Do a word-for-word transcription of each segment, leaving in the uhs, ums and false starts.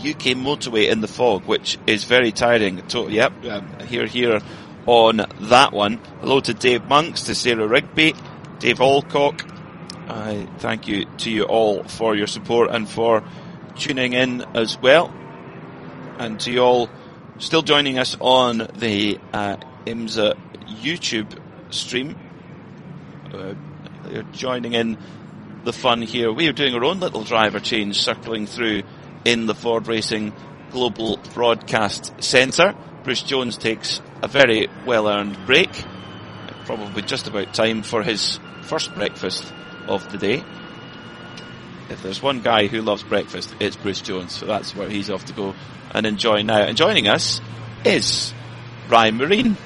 U K motorway in the fog, which is very tiring. To- yep, um, here, here on that one. Hello to Dave Monks, to Sarah Rigby, Dave Alcock. I uh, thank you to you all for your support and for tuning in as well. And to you all still joining us on the uh, IMSA YouTube stream. Uh, you're joining in the fun here. We are doing our own little driver change, circling through in the Ford Racing Global Broadcast Centre. Bruce Jones takes a very well-earned break, probably just about time for his first breakfast of the day. If there's one guy who loves breakfast, it's Bruce Jones, so that's where he's off to go and enjoy now. And joining us is Ryan Marine.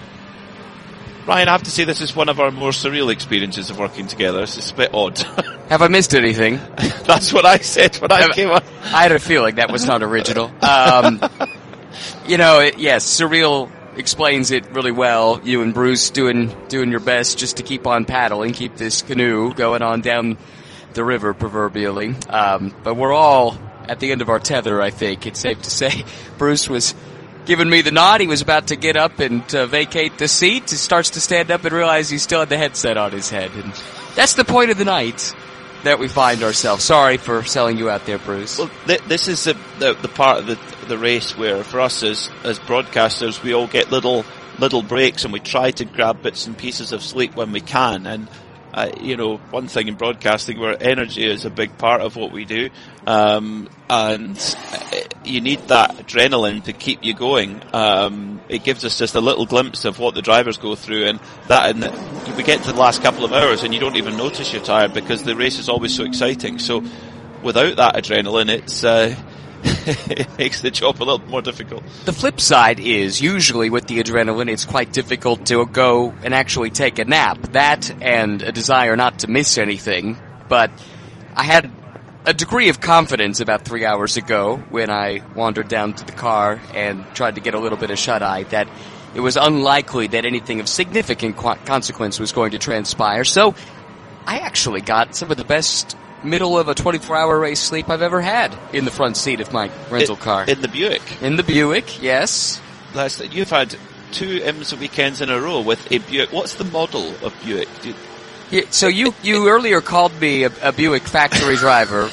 Ryan, I have to say this is one of our more surreal experiences of working together. It's a bit odd. Have I missed anything? That's what I said when I came on. I had a feeling that was not original. Um, you know, it, yes, surreal explains it really well. You and Bruce doing doing your best just to keep on paddling, keep this canoe going on down the river, proverbially. Um, but we're all at the end of our tether, I think. It's safe to say. Bruce was giving me the nod. He was about to get up and uh, vacate the seat. He starts to stand up and realize he still had the headset on his head. And that's the point of the night that we find ourselves. Sorry for selling you out there, Bruce. Well, th- this is the, the the part of the the race where, for us as as broadcasters, we all get little little breaks and we try to grab bits and pieces of sleep when we can. And Uh, you know, one thing in broadcasting where energy is a big part of what we do, um, and you need that adrenaline to keep you going. Um, it gives us just a little glimpse of what the drivers go through, and that, and we get to the last couple of hours and you don't even notice you're tired because the race is always so exciting. So without that adrenaline, it's, uh, it makes the job a little more difficult. The flip side is, usually with the adrenaline, it's quite difficult to go and actually take a nap. That and a desire not to miss anything. But I had a degree of confidence about three hours ago when I wandered down to the car and tried to get a little bit of shut-eye that it was unlikely that anything of significant consequence was going to transpire. So I actually got some of the best middle of a twenty-four hour race sleep I've ever had in the front seat of my rental it, car. In the Buick? In the Buick, yes. That's, you've had two IMSA weekends in a row with a Buick. What's the model of Buick? Do you... yeah, so you, you earlier called me a, a Buick factory driver,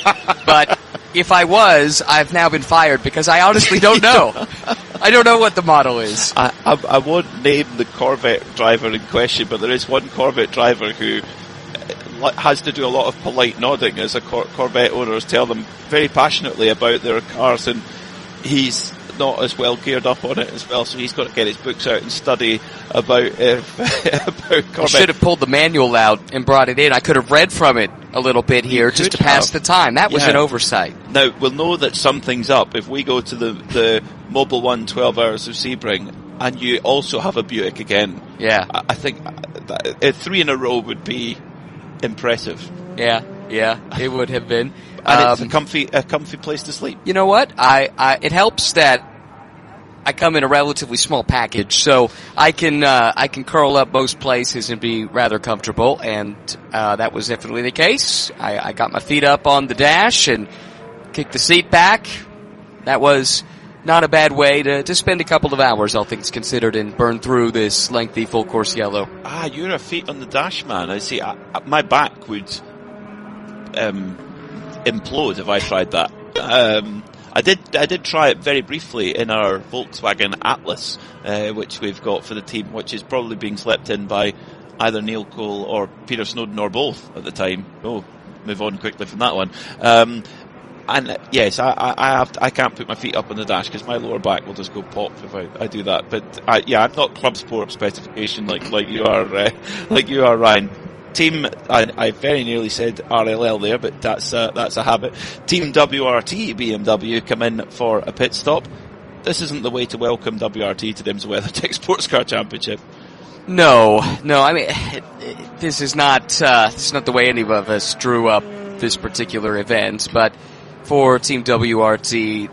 but if I was, I've now been fired because I honestly don't know. I don't know what the model is. I, I, I won't name the Corvette driver in question, but there is one Corvette driver who has to do a lot of polite nodding as a Cor- Corvette owners tell them very passionately about their cars, and he's not as well geared up on it as well, so he's got to get his books out and study about, uh, about Corvette. I should have pulled the manual out and brought it in. I could have read from it a little bit here just to pass have. the time. That was yeah. an oversight. Now, we'll know that something's up if we go to the, the Mobil one twelve Hours of Sebring and you also have a Buick again. Yeah. I, I think that, uh, three in a row would be impressive. Yeah, yeah, it would have been. And um, it's a comfy, a comfy place to sleep. You know what? I, I, it helps that I come in a relatively small package, so I can, uh, I can curl up most places and be rather comfortable, and, uh, that was definitely the case. I, I got my feet up on the dash and kicked the seat back. That was not a bad way to, to spend a couple of hours, all things considered, and burn through this lengthy full course yellow. Ah, you're a feet on the dash man. I see. I, my back would um, implode if I tried that. Um, I did. I did try it very briefly in our Volkswagen Atlas, uh, which we've got for the team, which is probably being slept in by either Neil Cole or Peter Snowden or both at the time. Oh, move on quickly from that one. Um, And uh, yes, I, I, I have to, I can't put my feet up on the dash because my lower back will just go pop if I, I do that. But I, yeah, I'm not club sport specification like like you are, uh, like you are, Ryan. Team, I, I very nearly said R L L there, but that's uh, that's a habit. Team W R T B M W come in for a pit stop. This isn't the way to welcome W R T to the IMSA WeatherTech Sports Car Championship. No, no. I mean, it, it, this is not uh, this is not the way any of us drew up this particular event, but for Team W R T,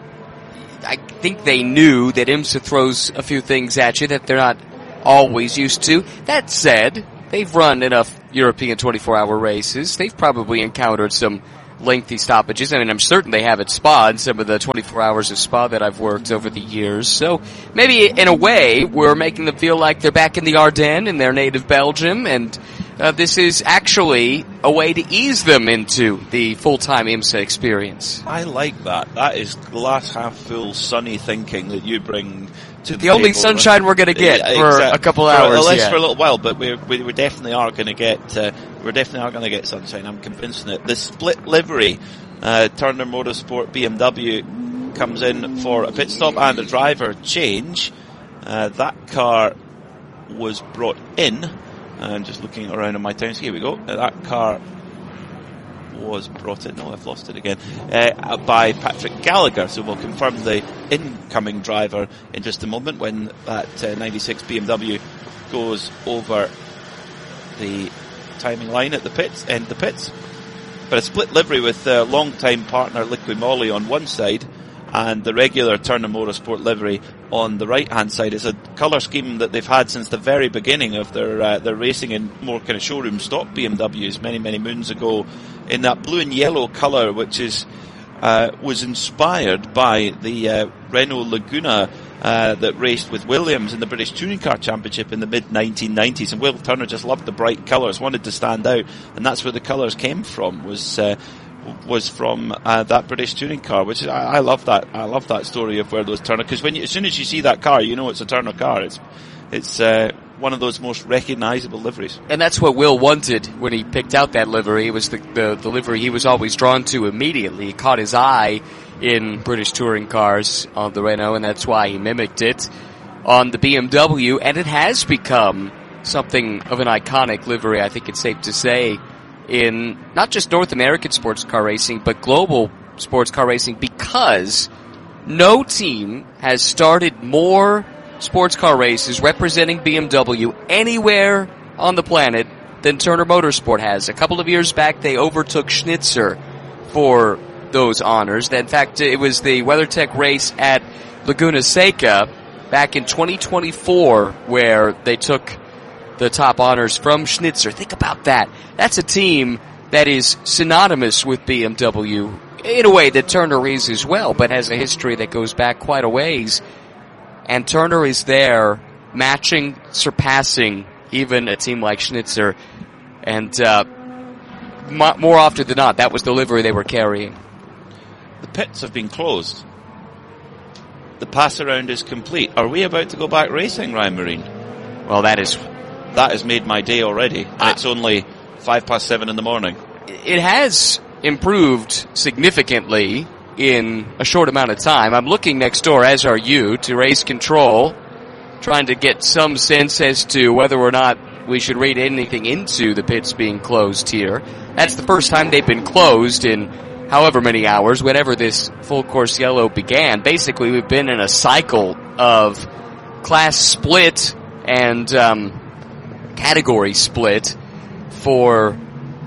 I think they knew that IMSA throws a few things at you that they're not always used to. That said, they've run enough European twenty-four hour races. They've probably encountered some lengthy stoppages. I mean, I'm certain they have at Spa in some of the twenty-four hours of Spa that I've worked over the years. So maybe in a way we're making them feel like they're back in the Ardennes in their native Belgium, and uh, this is actually a way to ease them into the full-time IMSA experience. I like that. That is glass half full, sunny thinking that you bring to the, the only table. sunshine we're going to get yeah, for exactly. a couple for, hours. At least yeah. for a little while, but we we, we definitely are going to get uh, we're definitely are going to get sunshine. I'm convinced of it. The split livery, uh, Turner Motorsport B M W comes in for a pit stop and a driver change. Uh, that car was brought in. And just looking around on my times, here we go. Uh, that car was brought in. No, I've lost it again. Uh, by Patrick Gallagher. So we'll confirm the incoming driver in just a moment when that uh, ninety-six B M W goes over the timing line at the pits, end the pits. But a split livery with uh, long-time partner Liqui Moly on one side and the regular Turner Motorsport livery on the right-hand side. Is a colour scheme that they've had since the very beginning of their uh, their racing in more kind of showroom stock B M Ws many, many moons ago, in that blue and yellow colour, which is uh, was inspired by the uh, Renault Laguna uh, that raced with Williams in the British Touring Car Championship in the mid nineteen nineties. And Will Turner just loved the bright colours, wanted to stand out, and that's where the colours came from, was uh, was from uh, that British touring car, which is, I, I love that. I love that story of where those Turner, because when you, as soon as you see that car, you know it's a Turner car. It's it's uh, one of those most recognisable liveries. And that's what Will wanted when he picked out that livery. It was the, the, the livery he was always drawn to immediately. It caught his eye in British touring cars on the Renault, and that's why he mimicked it on the B M W, and it has become something of an iconic livery, I think it's safe to say, in not just North American sports car racing, but global sports car racing, because no team has started more sports car races representing B M W anywhere on the planet than Turner Motorsport has. A couple of years back, they overtook Schnitzer for those honors. In fact, it was the WeatherTech race at Laguna Seca back in twenty twenty-four where they took the top honors from Schnitzer. Think about that. That's a team that is synonymous with B M W in a way that Turner is as well, but has a history that goes back quite a ways. And Turner is there matching, surpassing even a team like Schnitzer. And uh, m- more often than not, that was the livery they were carrying. The pits have been closed. The pass around is complete. Are we about to go back racing, Ryan Marine? Well, that is... That has made my day already. And Ah. it's only five past seven in the morning. It has improved significantly in a short amount of time. I'm looking next door, as are you, to race control, trying to get some sense as to whether or not we should read anything into the pits being closed here. That's the first time they've been closed in however many hours, whenever this full course yellow began. Basically, we've been in a cycle of class split and um, category split for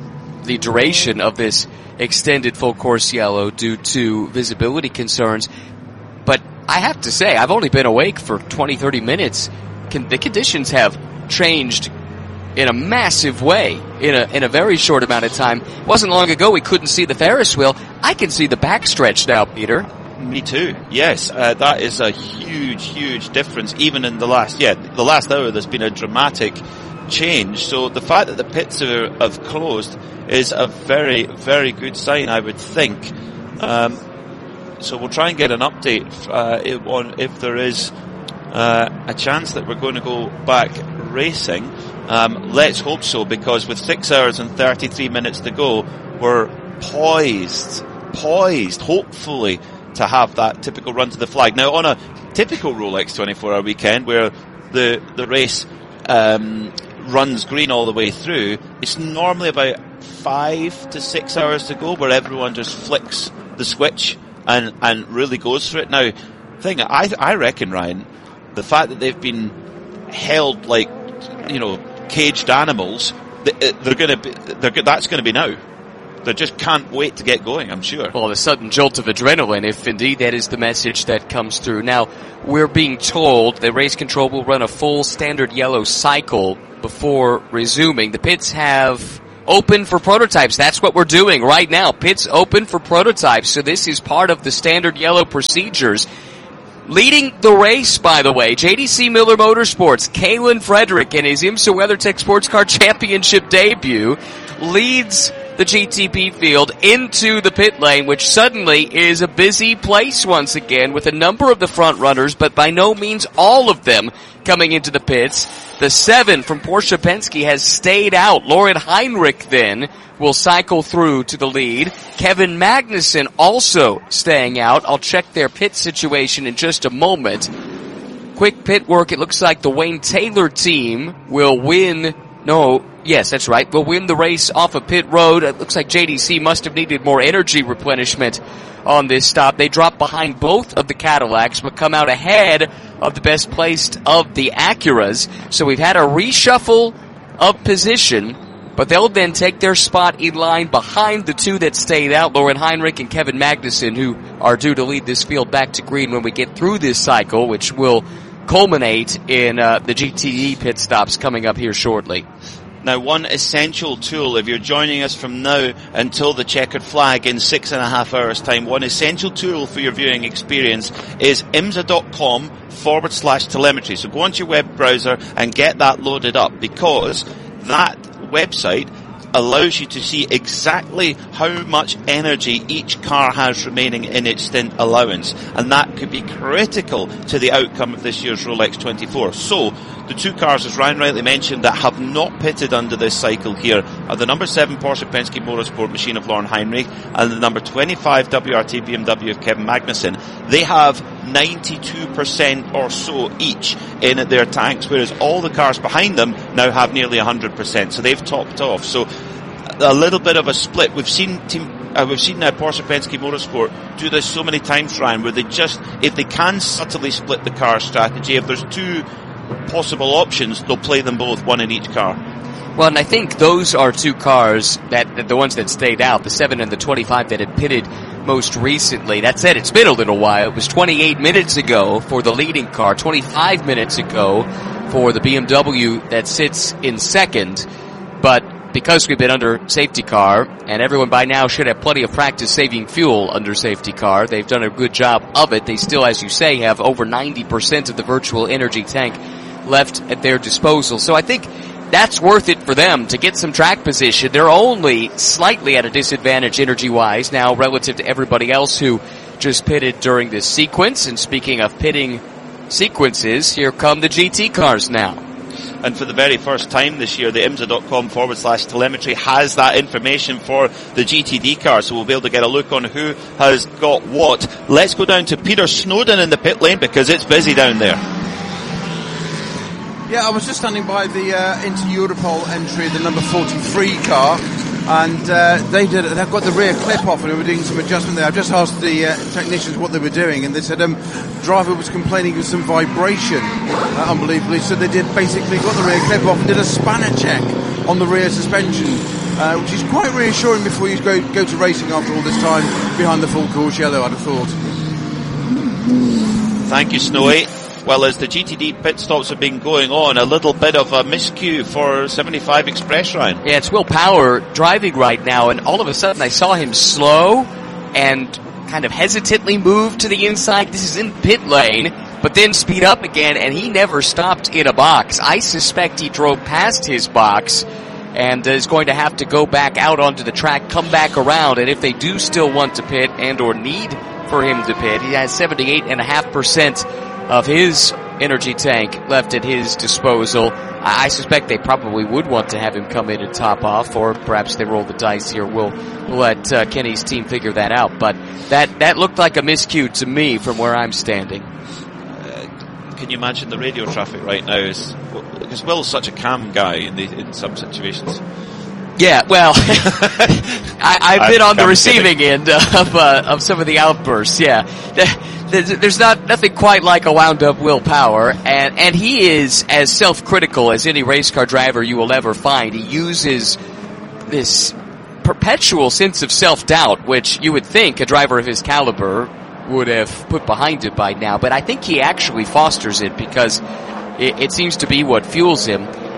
the duration of this extended full course yellow due to visibility concerns. But I have to say, I've only been awake for twenty, thirty minutes. Can, the conditions have changed in a massive way in a in a very short amount of time. It wasn't long ago we couldn't see the Ferris wheel. I can see the backstretch now, Peter. Me too. Yes, uh, that is a huge, huge difference. Even in the last, yeah, the last hour, there's been a dramatic change. So the fact that the pits are, have closed is a very, very good sign, I would think. Um, so we'll try and get an update uh, if, on if there is uh, a chance that we're going to go back racing. Um, let's hope so, because with six hours and thirty-three minutes to go, we're poised, poised, hopefully, to have that typical run to the flag. Now, on a typical Rolex twenty-four hour weekend, where the the race um, runs green all the way through, it's normally about five to six hours to go, where everyone just flicks the switch and and really goes for it. Now, thing I I reckon, Ryan, the fact that they've been held like, you know, caged animals, they're going to be, they're, that's going to be now. They just can't wait to get going, I'm sure. Well, the sudden jolt of adrenaline, if indeed that is the message that comes through. Now, we're being told that race control will run a full standard yellow cycle before resuming. The pits have open for prototypes. That's what we're doing right now. Pits open for prototypes. So this is part of the standard yellow procedures. Leading the race, by the way, J D C Miller Motorsports, Kalen Frederick in his IMSA WeatherTech Sports Car Championship debut leads the G T P field into the pit lane, which suddenly is a busy place once again with a number of the front runners, but by no means all of them coming into the pits. The seven from Porsche Penske has stayed out. Lauren Heinrich then will cycle through to the lead. Kevin Magnussen also staying out. I'll check their pit situation in just a moment. Quick pit work. It looks like the Wayne Taylor team will win. No, yes, that's right. Will win the race off of pit road. It looks like J D C must have needed more energy replenishment on this stop. They drop behind both of the Cadillacs, but come out ahead of the best placed of the Acuras. So we've had a reshuffle of position, but they'll then take their spot in line behind the two that stayed out, Lauren Heinrich and Kevin Magnussen, who are due to lead this field back to green when we get through this cycle, which will culminate in uh, the G T D pit stops coming up here shortly. Now, one essential tool, if you're joining us from now until the checkered flag in six and a half hours time, one essential tool for your viewing experience is imsa.com forward slash telemetry. So go onto your web browser and get that loaded up, because that website allows you to see exactly how much energy each car has remaining in its stint allowance, and that could be critical to the outcome of this year's Rolex twenty-four. So the two cars, as Ryan rightly mentioned, that have not pitted under this cycle here are the number seven Porsche Penske Motorsport machine of Lauren Heinrich and the number twenty-five W R T B M W of Kevin Magnussen. They have ninety-two percent or so each in their tanks, whereas all the cars behind them now have nearly one hundred percent. So they've topped off. So a little bit of a split. We've seen team, uh, we've seen uh, Porsche Penske Motorsport do this so many times, Ryan, where they just, if they can subtly split the car strategy, if there's two possible options, they'll play them both, one in each car. Well, and I think those are two cars that, that the ones that stayed out, the seven and the twenty-five that had pitted most recently. That said, it's been a little while. It was twenty-eight minutes ago for the leading car, twenty-five minutes ago for the B M W that sits in second. But because we've been under safety car, and everyone by now should have plenty of practice saving fuel under safety car, they've done a good job of it. They still, as you say, have over ninety percent of the virtual energy tank left at their disposal. So I think that's worth it for them to get some track position. They're only slightly at a disadvantage energy-wise now relative to everybody else who just pitted during this sequence. And speaking of pitting sequences, here come the G T cars now. And for the very first time this year, the imsa.com forward slash telemetry has that information for the G T D car, so we'll be able to get a look on who has got what. Let's go down to Peter Snowden in the pit lane, because it's busy down there. Yeah, I was just standing by the uh, Inter Europol entry, the number forty-three car, and uh, they did. They've got the rear clip off, and they were doing some adjustment there. I've just asked the uh, technicians what they were doing, and they said um, driver was complaining of some vibration, uh, unbelievably. So they did basically got the rear clip off and did a spanner check on the rear suspension, uh, which is quite reassuring before you go go to racing after all this time behind the full course yellow, I'd have thought. Thank you, Snowy. Well, as the G T D pit stops have been going on, a little bit of a miscue for seventy-five Express, Ryan. Yeah, it's Will Power driving right now, and all of a sudden I saw him slow and kind of hesitantly move to the inside. This is in pit lane, but then speed up again, and he never stopped in a box. I suspect he drove past his box and is going to have to go back out onto the track, come back around, and if they do still want to pit and or need for him to pit, he has seventy-eight point five percent of his energy tank left at his disposal. I suspect they probably would want to have him come in and top off, or perhaps they roll the dice here. We'll, we'll let uh, Kenny's team figure that out. But that, that looked like a miscue to me from where I'm standing. Uh, can you imagine the radio traffic right now? Is, because Will's such a calm guy in, the, in some situations. Yeah, well, I, I've been on the receiving end of uh, of some of the outbursts. Yeah, there's not nothing quite like a wound-up Will Power, and and he is as self-critical as any race car driver you will ever find. He uses this perpetual sense of self-doubt, which you would think a driver of his caliber would have put behind him by now. But I think he actually fosters it, because it, it seems to be what fuels him.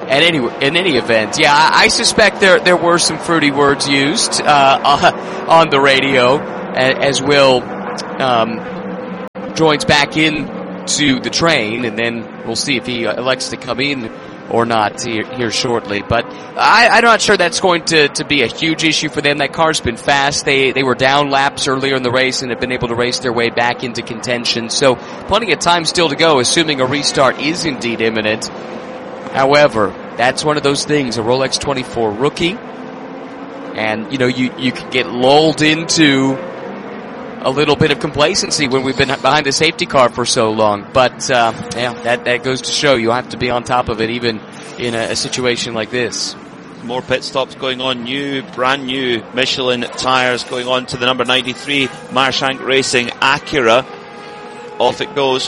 at any in any event, yeah, I, I suspect there there were some fruity words used uh, on the radio as Will um, joins back in to the train, and then we'll see if he elects to come in or not here, here shortly. But I, I'm not sure that's going to, to be a huge issue for them. That car's been fast. They they were down laps earlier in the race and have been able to race their way back into contention. So plenty of time still to go, assuming a restart is indeed imminent. However, that's one of those things, a Rolex twenty-four rookie. And, you know, you, you could get lulled into a little bit of complacency when we've been behind the safety car for so long. But, uh, yeah, that, that goes to show you have to be on top of it even in a, a situation like this. More pit stops going on. New, brand new Michelin tyres going on to the number ninety-three Marshank Racing Acura. Off it goes.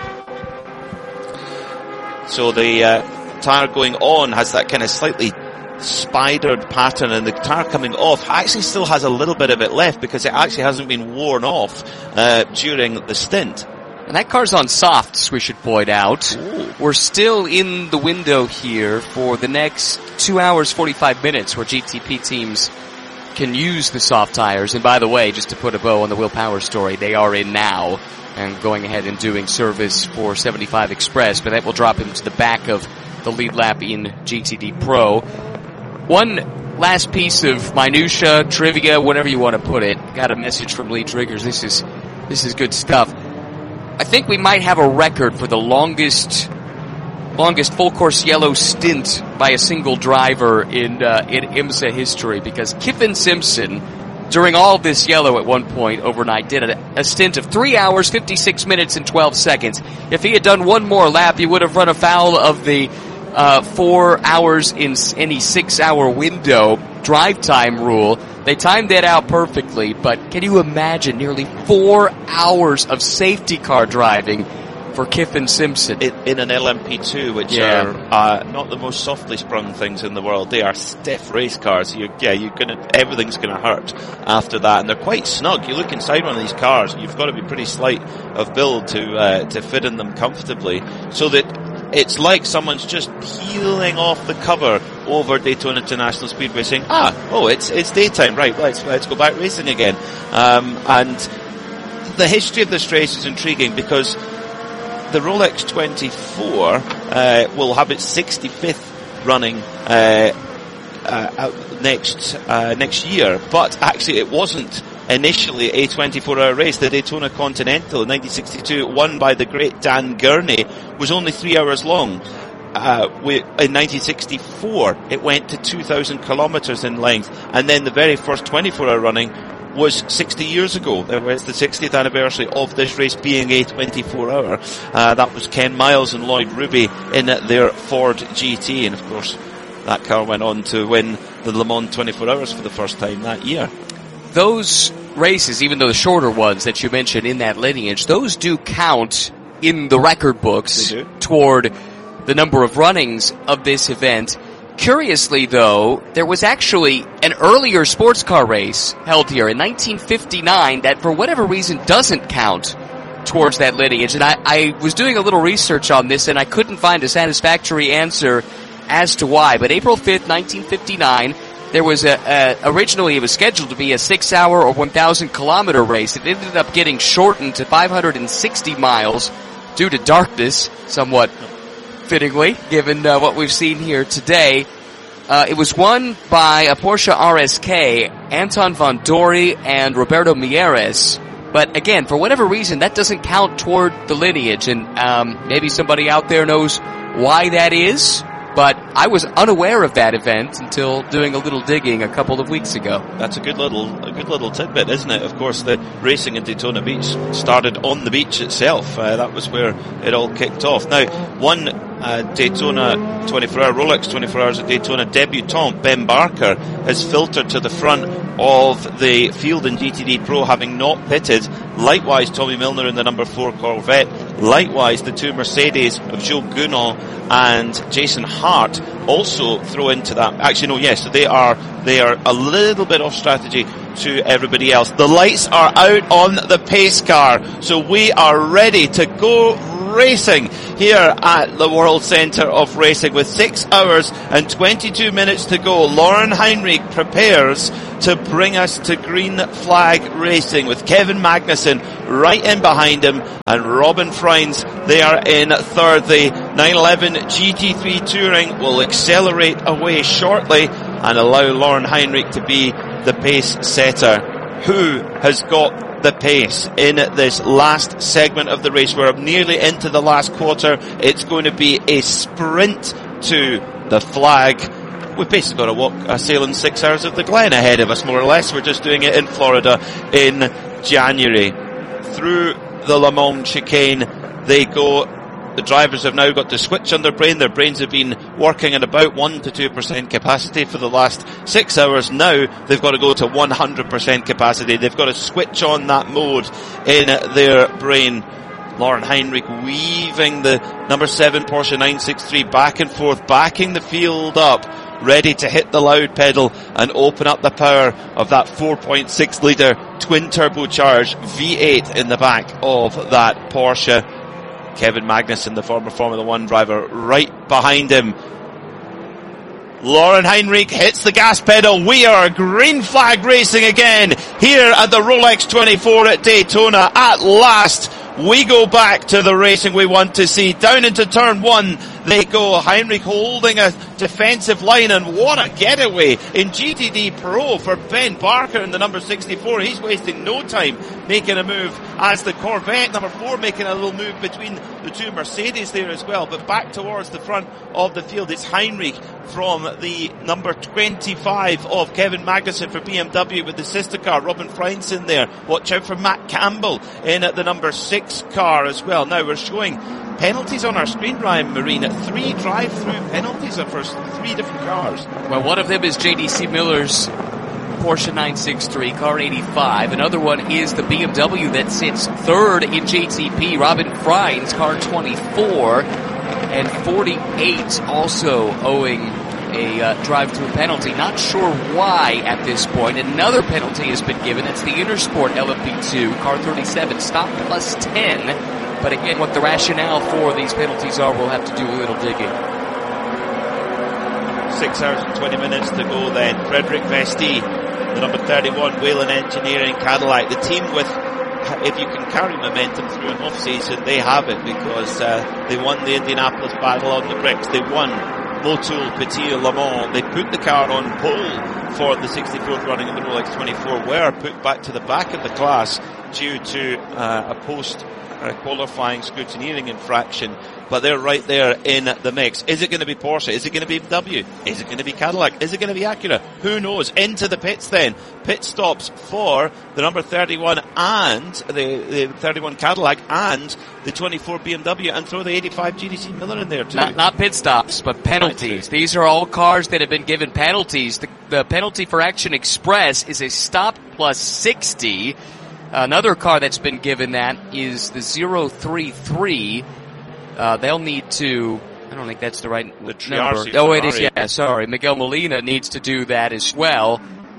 So the uh, tyre going on has that kind of slightly spidered pattern, and the tyre coming off actually still has a little bit of it left because it actually hasn't been worn off uh, during the stint. And that car's on softs, we should point out. Ooh. We're still in the window here for the next two hours, forty-five minutes where G T P teams can use the soft tires. And by the way, just to put a bow on the Will Power story, they are in now and going ahead and doing service for seventy-five Express, but that will drop him to the back of the lead lap in G T D Pro. One last piece of minutia, trivia, whatever you want to put it. Got a message from Lee Triggers. This is, this is good stuff. I think we might have a record for the longest, longest full course yellow stint by a single driver in, uh, in IMSA history, because Kyffin Simpson, during all this yellow at one point overnight, did a, a stint of three hours, fifty-six minutes, and twelve seconds. If he had done one more lap, he would have run afoul of the Uh, four hours in any six-hour window drive time rule. They timed that out perfectly, but can you imagine nearly four hours of safety car driving for Kyffin Simpson? In, in an L M P two, which yeah. are uh, not the most softly sprung things in the world. They are stiff race cars. You, yeah, you're gonna, everything's gonna hurt after that, and they're quite snug. You look inside one of these cars, and you've got to be pretty slight of build to uh, to fit in them comfortably, so that it's like someone's just peeling off the cover over Daytona International Speedway saying, ah, oh, it's it's daytime, right, let's let's go back racing again. Um, and the history of this race is intriguing because the Rolex twenty-four uh, will have its sixty-fifth running uh, uh, next uh, next year, but actually it wasn't initially a twenty-four hour race. The Daytona Continental in nineteen sixty-two, won by the great Dan Gurney, was only three hours long. Uh, we, in nineteen sixty-four, it went to two thousand kilometers in length, and then the very first twenty-four hour running was sixty years ago. It was the sixtieth anniversary of this race being a twenty-four hour. Uh, that was Ken Miles and Lloyd Ruby in their Ford G T, and of course, that car went on to win the Le Mans twenty-four hours for the first time that year. Those races, even though the shorter ones that you mentioned in that lineage, those do count in the record books toward the number of runnings of this event. Curiously, though, there was actually an earlier sports car race held here in nineteen fifty-nine that, for whatever reason, doesn't count towards that lineage. And I, I was doing a little research on this, and I couldn't find a satisfactory answer as to why. But April fifth, nineteen fifty-nine, there was a, a, originally it was scheduled to be a six hour or one thousand kilometer race. It ended up getting shortened to five hundred sixty miles due to darkness, somewhat fittingly, given uh, what we've seen here today. Uh, it was won by a Porsche R S K, Anton von Dory and Roberto Mieres. But again, for whatever reason, that doesn't count toward the lineage, and um, maybe somebody out there knows why that is. But I was unaware of that event until doing a little digging a couple of weeks ago. That's a good little, a good little tidbit, isn't it? Of course, the racing in Daytona Beach started on the beach itself. Uh, that was where it all kicked off. Now, one uh, Daytona twenty-four hour, Rolex twenty-four hours at Daytona debutant, Ben Barker, has filtered to the front of the field in G T D Pro, having not pitted. Likewise, Tommy Milner in the number four Corvette. Likewise, the two Mercedes of Joe Gunon and Jason Hart also throw into that. Actually, no, yes, they are they are a little bit off strategy to everybody else. The lights are out on the pace car, so we are ready to go racing here at the World Centre of Racing with six hours and twenty-two minutes to go. Lauren Heinrich prepares to bring us to green flag racing with Kevin Magnussen right in behind him and Robin Freins. They are in third. The nine eleven G T three Touring will accelerate away shortly and allow Lauren Heinrich to be the pace setter. Who has got the pace in this last segment of the race? We're nearly into the last quarter. It's going to be a sprint to the flag. We've basically got to walk a sailing six hours of the Glen ahead of us, more or less. We're just doing it in Florida in January. Through the Le Mans chicane they go. The drivers have now got to switch on their brain. Their brains have been working at about one to two percent capacity for the last six hours. Now they've got to go to one hundred percent capacity. They've got to switch on that mode in their brain. Lauren Heinrich weaving the number seven Porsche nine sixty-three back and forth, backing the field up, ready to hit the loud pedal and open up the power of that four point six litre twin turbocharged V eight in the back of that Porsche. Kevin Magnussen, the former Formula One driver, right behind him. Lauren Heinrich hits the gas pedal. We are green flag racing again here at the Rolex twenty-four at Daytona. At last, we go back to the racing we want to see. Down into turn one they go. Heinrich holding a defensive line, and what a getaway in G T D Pro for Ben Barker in the number sixty-four. He's wasting no time making a move as the Corvette number four making a little move between the two Mercedes there as well. But back towards the front of the field, it's Heinrich from the number twenty-five of Kevin Magnussen for B M W with the sister car. Robin Freins in there. Watch out for Matt Campbell in at the number six car as well. Now we're showing penalties on our screen, Ryan Marine. Three drive-through penalties for three different cars. Well, one of them is J D C Miller's Porsche nine sixty-three, car eighty-five. Another one is the B M W that sits third in J T P, Robin Freins, car twenty-four. And forty-eight also owing a uh, drive-through penalty. Not sure why at this point. Another penalty has been given. That's the Intersport L F P two, car thirty-seven, stop plus ten. But again, what the rationale for these penalties are, we'll have to do a little digging. Six hours and twenty minutes to go then. Frederick Vesti, the number thirty-one Whelen Engineering Cadillac. The team with, if you can carry momentum through an off-season, they have it, because uh, they won the Indianapolis Battle on the Bricks. They won Motul Petit Le Mans. They put the car on pole for the sixty-fourth running of the Rolex twenty-four, were put back to the back of the class due to uh, a post uh, qualifying scrutineering infraction, but they're right there in the mix. Is it going to be Porsche? Is it going to be B M W? Is it going to be Cadillac? Is it going to be Acura? Who knows? Into the pits then. Pit stops for the number thirty-one and the, the thirty-one Cadillac and the twenty-four B M W, and throw the eighty-five G D C Miller in there too. Not, not pit stops, but penalties. These are all cars that have been given penalties. The, the penalty for Action Express is a stop plus sixty. Another car that's been given that is the zero three three. Uh, they'll need to, I don't think that's the right the number. Oh, it is, yeah, sorry. Miguel Molina needs to do that as well.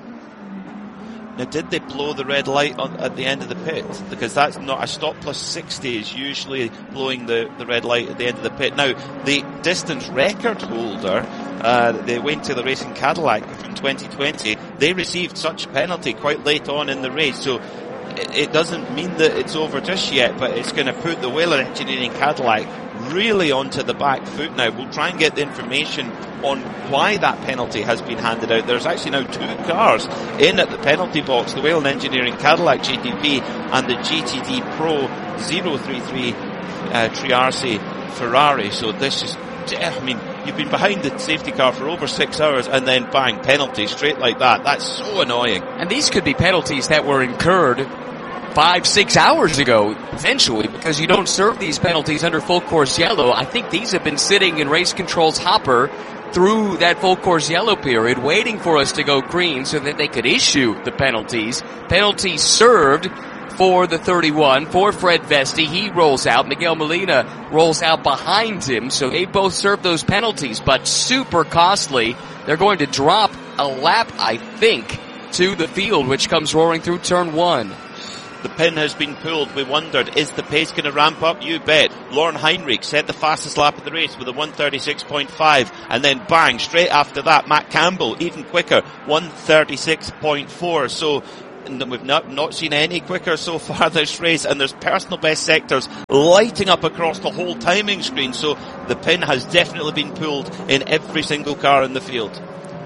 Now, did they blow the red light on, at the end of the pit? Because that's not, a stop plus sixty is usually blowing the, the red light at the end of the pit. Now, the distance record holder, uh, the Wayne Taylor Racing Cadillac from twenty twenty, they received such a penalty quite late on in the race, so it doesn't mean that it's over just yet, but it's going to put the Whelen Engineering Cadillac really onto the back foot now. We'll try and get the information on why that penalty has been handed out. There's actually now two cars in at the penalty box, the Whelen Engineering Cadillac G T P and the G T D Pro zero three three uh, Triarci Ferrari. So this is, I mean, you've been behind the safety car for over six hours and then bang, penalty straight like that. That's so annoying. And these could be penalties that were incurred five, six hours ago, potentially, because you don't serve these penalties under full course yellow. I think these have been sitting in race control's hopper through that full course yellow period, waiting for us to go green so that they could issue the penalties. Penalties served for the thirty-one, for Fred Vesti. He rolls out. Miguel Molina rolls out behind him. So they both serve those penalties, but super costly. They're going to drop a lap, I think, to the field, which comes roaring through turn one. The pin has been pulled. We wondered, is the pace going to ramp up? You bet. Lauren Heinrich set the fastest lap of the race with a one thirty-six point five, and then bang, straight after that, Matt Campbell, even quicker, one thirty-six point four. So we've not, not seen any quicker so far this race, and there's personal best sectors lighting up across the whole timing screen. So the pin has definitely been pulled in every single car in the field.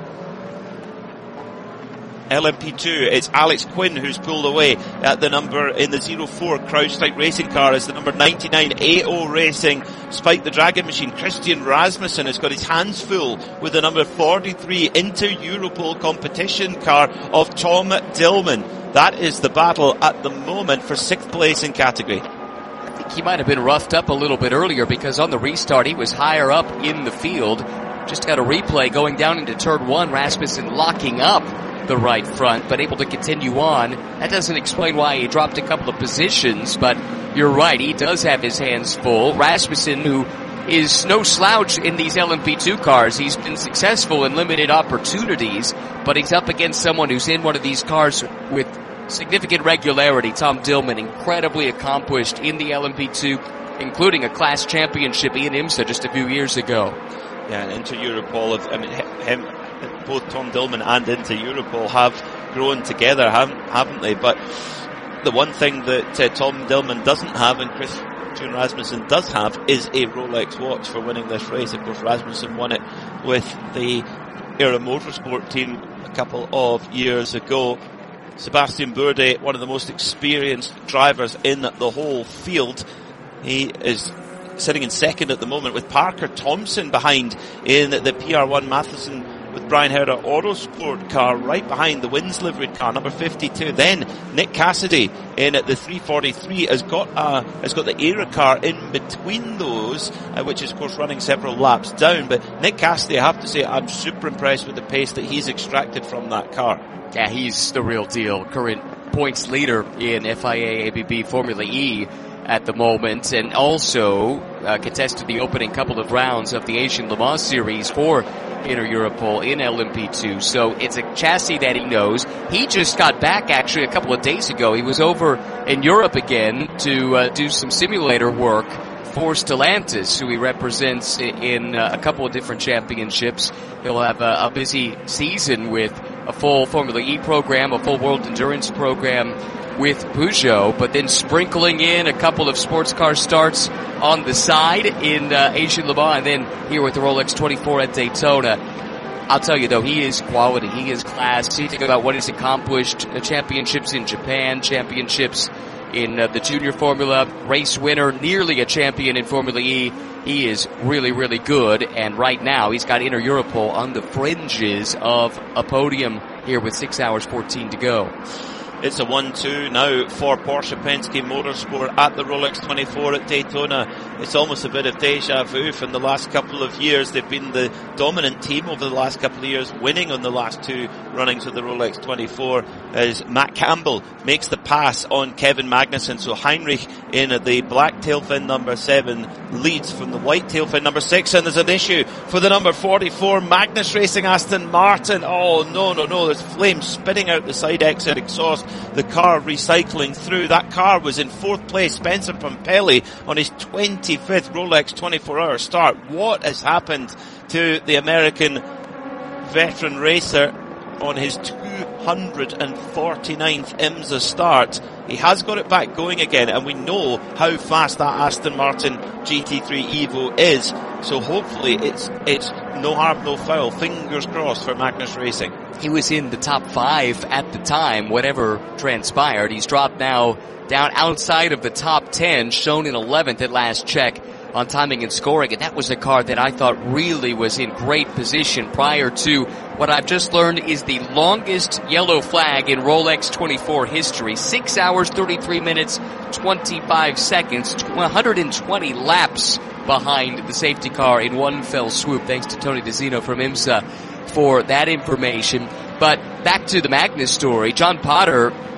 L M P two, it's Alex Quinn who's pulled away at the number in the zero four CrowdStrike racing car as the number ninety-nine A O Racing Spike the Dragon machine. Christian Rasmussen has got his hands full with the number forty-three Inter Europol competition car of Tom Dillman. That is the battle at the moment for sixth place in category. I think he might have been roughed up a little bit earlier because on the restart he was higher up in the field. Just got a replay going down into turn one, Rasmussen locking up the right front, but able to continue on. That doesn't explain why he dropped a couple of positions, but you're right, he does have his hands full. Rasmussen, who is no slouch in these L M P two cars, he's been successful in limited opportunities, but he's up against someone who's in one of these cars with significant regularity. Tom Dillman, incredibly accomplished in the L M P two, including a class championship in IMSA just a few years ago. Yeah, and Inter Europol, I mean, him, both Tom Dillman and Inter Europol have grown together, haven't, haven't they? But the one thing that uh, Tom Dillman doesn't have and Christian Rasmussen does have is a Rolex watch for winning this race. Of course, Rasmussen won it with the Era Motorsport team a couple of years ago. Sebastian Bourdais, one of the most experienced drivers in the whole field. He is sitting in second at the moment with Parker Thompson behind in the P R one Matheson with Brian Herder Autosport car right behind the Wins liveried car, number fifty-two. Then Nick Cassidy in at the three forty-three has got uh, has got the Era car in between those, uh, which is of course running several laps down. But Nick Cassidy, I have to say, I'm super impressed with the pace that he's extracted from that car. Yeah, he's the real deal. Current points leader in F I A A B B Formula E at the moment, and also uh, contested the opening couple of rounds of the Asian Le Mans Series for Inter Europol in L M P two. So it's a chassis that he knows. He just got back actually a couple of days ago. He was over in Europe again to uh, do some simulator work for Stellantis, who he represents in uh, a couple of different championships. He'll have a, a busy season with a full Formula E program, a full World Endurance program with Peugeot, but then sprinkling in a couple of sports car starts on the side in uh, Asian Le Mans, and then here with the Rolex twenty-four at Daytona. I'll tell you though, he is quality, he is class. You think about what he's accomplished, uh, championships in Japan, championships in uh, the junior formula, race winner, nearly a champion in Formula E. He is really, really good, and right now he's got Inter Europol on the fringes of a podium here with six hours fourteen to go. It's a one two now for Porsche Penske Motorsport at the Rolex twenty-four at Daytona. It's almost a bit of deja vu from the last couple of years. They've been the dominant team over the last couple of years, winning on the last two runnings of the Rolex twenty-four as Matt Campbell makes the pass on Kevin Magnussen. So Heinrich in the black tailfin number seven leads from the white tailfin number six, and there's an issue for the number forty-four Magnus Racing Aston Martin. Oh no, no, no, there's flames spitting out the side exit exhaust. The car recycling through. That car was in fourth place. Spencer Pompelli on his twenty-fifth Rolex twenty-four hour start. What has happened to the American veteran racer on his two hundred forty-ninth IMSA start? He has got it back going again, and we know how fast that Aston Martin G T three Evo is. So hopefully it's it's no harm, no foul. Fingers crossed for Magnus Racing. He was in the top five at the time, whatever transpired. He's dropped now down outside of the top ten, shown in eleventh at last check on timing and scoring. And that was a car that I thought really was in great position prior to what I've just learned is the longest yellow flag in Rolex twenty-four history. Six hours, thirty-three minutes, twenty-five seconds, one hundred twenty laps behind the safety car in one fell swoop. Thanks to Tony DeZino from IMSA for that information. But back to the Magnus story. John Potter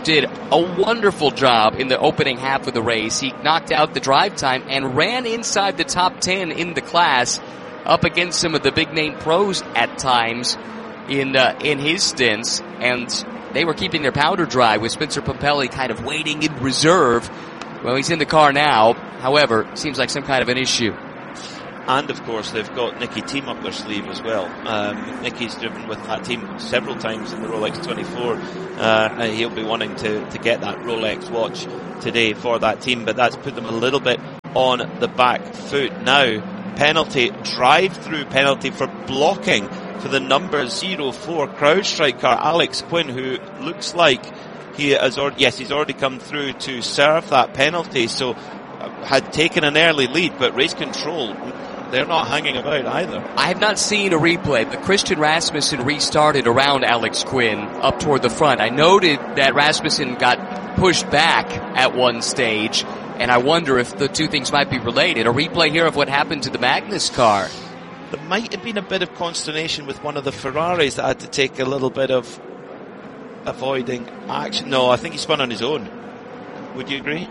did a wonderful job in the opening half of the race. He knocked out the drive time and ran inside the top ten in the class, up against some of the big name pros at times in uh, in his stints, and they were keeping their powder dry with Spencer Pumpelly kind of waiting in reserve. Well, he's in the car now. However, seems like some kind of an issue. And, of course, they've got Nicky Team up their sleeve as well. Um, Nicky's driven with that team several times in the Rolex twenty-four. Uh, he'll be wanting to, to get that Rolex watch today for that team, but that's put them a little bit on the back foot. Now, penalty, drive-through penalty for blocking for the number zero four CrowdStrike car, Alex Quinn, who looks like he has already, yes, he's already come through to serve that penalty, so uh, had taken an early lead, but race control, they're not hanging about either. I have not seen a replay, but Christian Rasmussen restarted around Alex Quinn up toward the front. I noted that Rasmussen got pushed back at one stage, and I wonder if the two things might be related. A replay here of what happened to the Magnus car. There might have been a bit of consternation with one of the Ferraris that had to take a little bit of avoiding action. No, I think he spun on his own. Would you agree?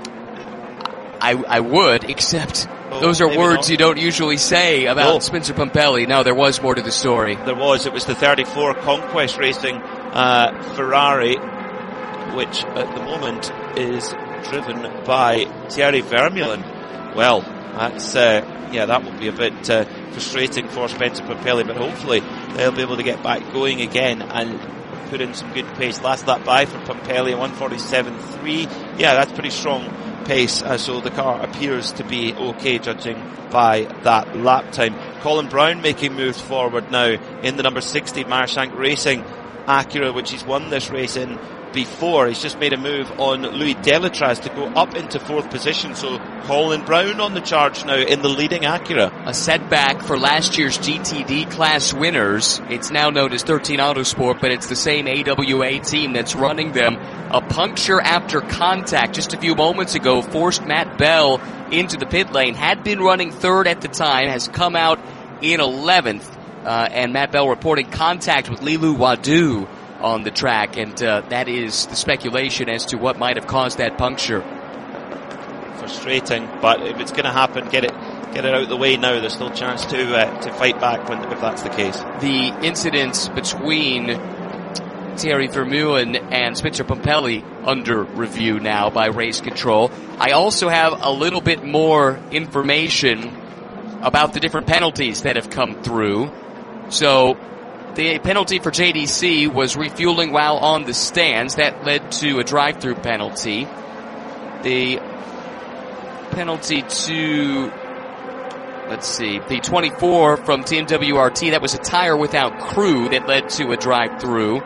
I, I would, except oh, those are words not. you don't usually say about oh. Spencer Pumpelly. No, there was more to the story. There was. It was the thirty-four Conquest Racing uh, Ferrari, which at the moment is driven by Thierry Vermeulen. Well, that's uh, yeah, that will be a bit uh, frustrating for Spencer Pumpelly, but hopefully they'll be able to get back going again and put in some good pace. Last lap by for Pumpelly, one forty-seven point three. Yeah, that's pretty strong pace, uh, so the car appears to be okay judging by that lap time. Colin Brown making moves forward now in the number sixty Marshank Racing Acura, which he's won this race in before. He's just made a move on Louis Delatraz to go up into fourth position, so Colin Brown on the charge now in the leading Acura. A setback for last year's G T D class winners. It's now known as thirteen Autosport, but it's the same A W A team that's running them. A puncture after contact just a few moments ago forced Matt Bell into the pit lane. Had been running third at the time, has come out in eleventh, uh, and Matt Bell reporting contact with Lilu Wadu on the track, and uh, that is the speculation as to what might have caused that puncture. Frustrating, but if it's going to happen, get it get it out of the way now. There's still a chance to uh, to fight back when, if that's the case. The incidents between Thierry Vermeulen and Spencer Pumpelly under review now by Race Control. I also have a little bit more information about the different penalties that have come through. So, the penalty for J D C was refueling while on the stands. That led to a drive-through penalty. The penalty to, let's see, the twenty-four from Team W R T, that was a tire without crew that led to a drive-through.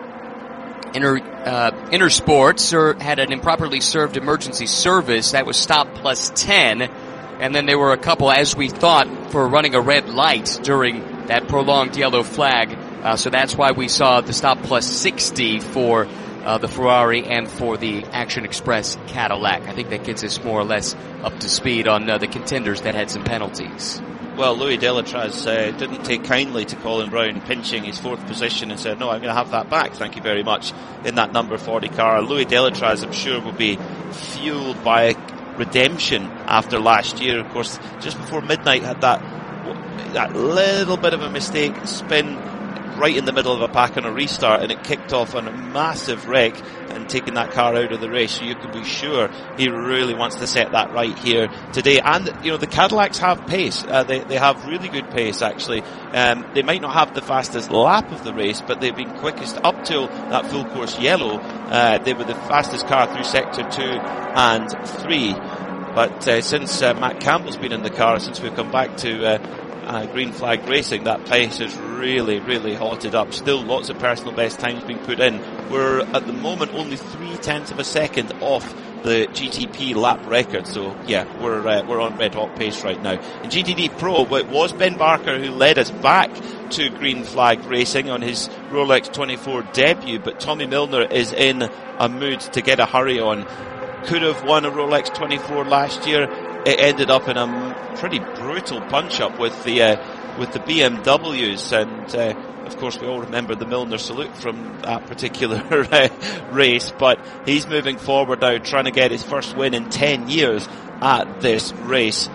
Inter, uh, Intersports er, had an improperly served emergency service. That was stop plus ten. And then there were a couple, as we thought, for running a red light during that prolonged yellow flag. Uh, so that's why we saw the stop plus sixty for uh, the Ferrari and for the Action Express Cadillac. I think that gets us more or less up to speed on uh, the contenders that had some penalties. Well, Louis Delatraz uh, didn't take kindly to Colin Brown pinching his fourth position and said, no, I'm going to have that back, thank you very much, in that number forty car. Louis Delatraz, I'm sure, will be fueled by redemption after last year. Of course, just before midnight had that that little bit of a mistake, spin right in the middle of a pack on a restart, and it kicked off on a massive wreck and taking that car out of the race. So you can be sure he really wants to set that right here today. And, you know, the Cadillacs have pace. Uh, they, they have really good pace, actually. Um, they might not have the fastest lap of the race, but they've been quickest up till that full course yellow. Uh, they were the fastest car through sector two and three. But uh, since uh, Matt Campbell's been in the car, since we've come back to uh, uh, Green Flag Racing, that pace has really, really hotted up. Still lots of personal best times being put in. We're at the moment only three tenths of a second off the G T P lap record. So yeah, we're uh, we're on red hot pace right now. In G T D Pro, it was Ben Barker who led us back to Green Flag Racing on his Rolex twenty-four debut, but Tommy Milner is in a mood to get a hurry on. Could have won a Rolex twenty-four last year. It ended up in a pretty brutal punch-up with the uh, with the B M Ws, and uh, of course we all remember the Milner salute from that particular uh, race, but he's moving forward now, trying to get his first win in ten years at this race,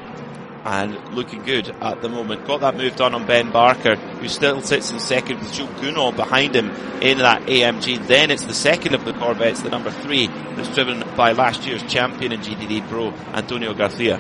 and looking good at the moment. Got that move done on Ben Barker, who still sits in second with Jules Gounod behind him in that A M G. Then it's the second of the Corvettes, the number three, that's driven by last year's champion in G T D Pro, Antonio Garcia.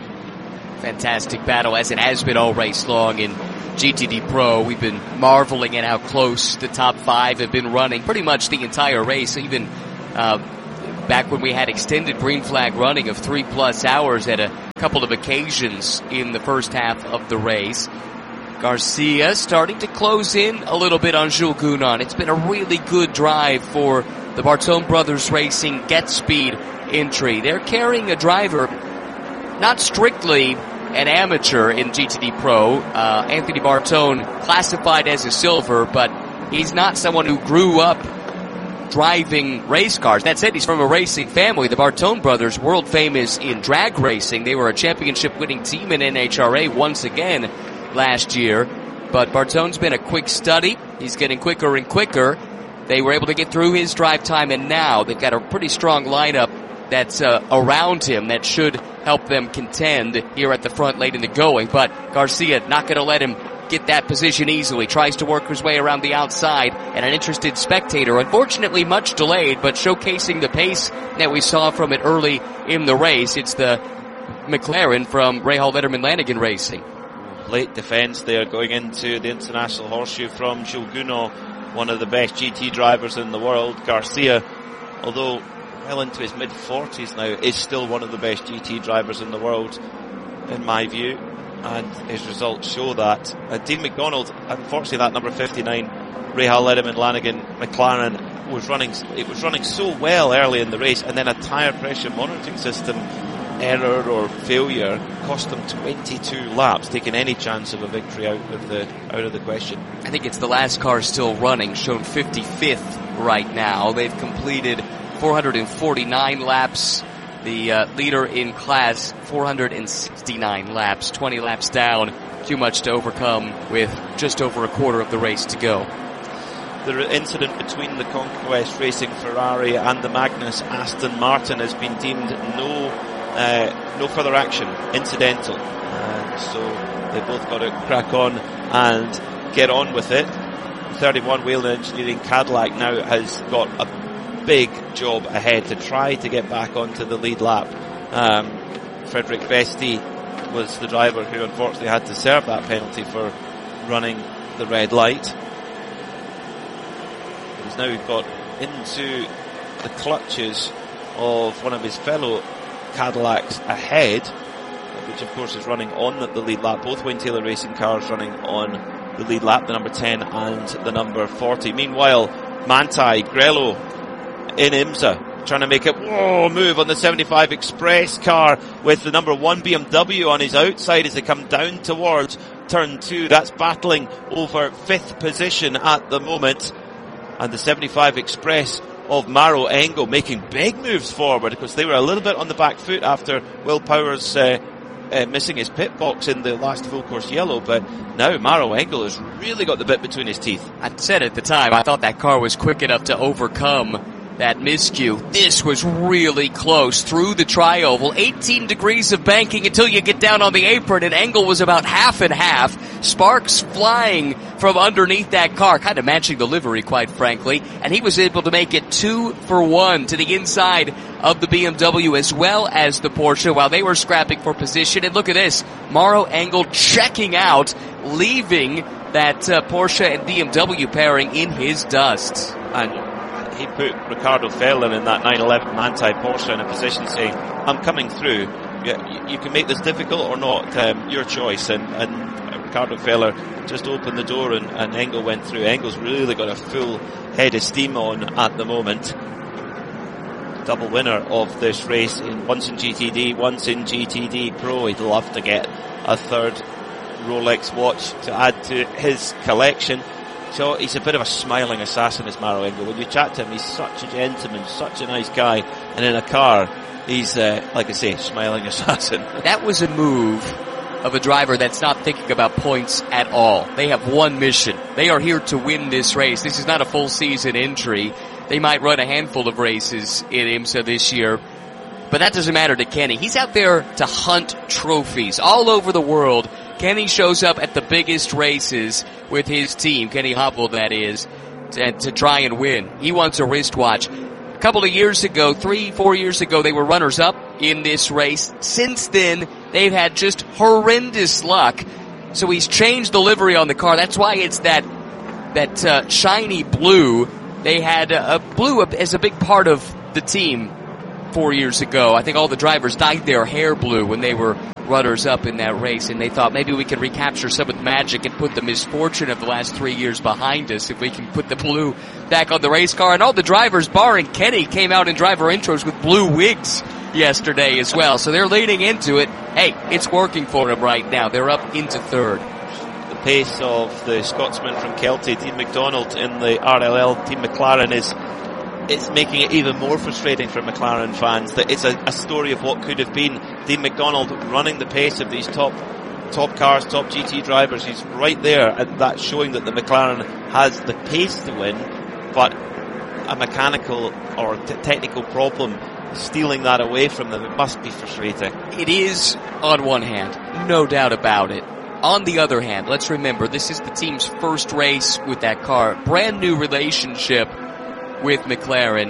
Fantastic battle, as it has been all race long in G T D Pro. We've been marveling at how close the top five have been running pretty much the entire race, even uh, back when we had extended green flag running of three plus hours at a couple of occasions in the first half of the race. Garcia starting to close in a little bit on Jules Gounod. It's been a really good drive for the Bartone Brothers Racing Get Speed entry. They're carrying a driver, not strictly an amateur in G T D Pro. Uh, Anthony Bartone classified as a silver, but he's not someone who grew up driving race cars. That said, he's from a racing family. The Bartone brothers, world famous in drag racing. They were a championship winning team in N H R A once again last year. But Bartone's been a quick study. He's getting quicker and quicker. They were able to get through his drive time, and now they've got a pretty strong lineup that's uh, around him that should help them contend here at the front late in the going. But Garcia not going to let him get that position easily. Tries to work his way around the outside, and an interested spectator, unfortunately much delayed, but showcasing the pace that we saw from it early in the race. It's the McLaren from Rahal Letterman Lanigan Racing. Late defence there going into the International Horseshoe from Jules Gounod, one of the best G T drivers in the world. Garcia, although well into his mid forties now, is still one of the best G T drivers in the world, in my view, and his results show that. And Dean McDonald, unfortunately that number fifty-nine, Rahal Letterman Lanigan McLaren, was running, it was running so well early in the race, and then a tyre pressure monitoring system error or failure cost them twenty-two laps, taking any chance of a victory out of the out of the question. I think it's the last car still running, shown fifty-fifth right now. They've completed four hundred forty-nine laps. The uh, leader in class, four hundred sixty-nine laps, twenty laps down. Too much to overcome with just over a quarter of the race to go. The incident between the Conquest Racing Ferrari and the Magnus Aston Martin has been deemed no uh, no further action, incidental. Uh, so they both got to crack on and get on with it. thirty-one Whelen Engineering Cadillac now has got a big job ahead to try to get back onto the lead lap. Um, Frederick Vesti was the driver who unfortunately had to serve that penalty for running the red light. He's now got into the clutches of one of his fellow Cadillacs ahead, which of course is running on the lead lap. Both Wayne Taylor Racing cars running on the lead lap, the number ten and the number forty. Meanwhile, Manthey, Grello in IMSA, trying to make a whoa, move on the seventy-five Express car with the number one B M W on his outside as they come down towards turn two. That's battling over fifth position at the moment. And the seventy-five Express of Maro Engel making big moves forward, because they were a little bit on the back foot after Will Powers uh, uh, missing his pit box in the last full course yellow, but now Maro Engel has really got the bit between his teeth. I said at the time, I thought that car was quick enough to overcome that miscue. This was really close through the tri-oval. eighteen degrees of banking until you get down on the apron, and Engel was about half and half. Sparks flying from underneath that car, kind of matching the livery, quite frankly. And he was able to make it two for one to the inside of the B M W as well as the Porsche while they were scrapping for position. And look at this, Maro Engel checking out, leaving that uh, Porsche and B M W pairing in his dust. And he put Ricardo Feller in that nine eleven Manthey Porsche in a position saying, I'm coming through. You, you can make this difficult or not, um, your choice. And, and Ricardo Feller just opened the door and, and Engel went through. Engel's really got a full head of steam on at the moment. Double winner of this race, in once in G T D, once in G T D Pro. He'd love to get a third Rolex watch to add to his collection. So he's a bit of a smiling assassin, is Maro Engel. When you chat to him, he's such a gentleman, such a nice guy. And in a car, he's, uh, like I say, smiling assassin. That was a move of a driver that's not thinking about points at all. They have one mission. They are here to win this race. This is not a full season entry. They might run a handful of races in IMSA this year, but that doesn't matter to Kenny. He's out there to hunt trophies all over the world. Kenny shows up at the biggest races with his team, Kenny Hoppel that is, to, to try and win. He wants a wristwatch. A couple of years ago, three, four years ago, they were runners-up in this race. Since then, they've had just horrendous luck. So he's changed the livery on the car. That's why it's that that uh, shiny blue. They had a, a blue as a big part of the team four years ago. I think all the drivers dyed their hair blue when they were runners-up in that race, and they thought maybe we could recapture some of the magic and put the misfortune of the last three years behind us if we can put the blue back on the race car. And all the drivers, barring Kenny, came out in driver intros with blue wigs yesterday as well. So they're leaning into it. Hey, it's working for them right now. They're up into third. The pace of the Scotsman from Kelty, Dean McDonald, in the R L L Team McLaren is it's making it even more frustrating for McLaren fans that it's a, a story of what could have been. Dean McDonald running the pace of these top top cars, top G T drivers. He's right there, and that's showing that the McLaren has the pace to win, but a mechanical or t- technical problem stealing that away from them. It must be frustrating. It is, on one hand, no doubt about it. On the other hand, let's remember, this is the team's first race with that car. Brand new relationship with McLaren,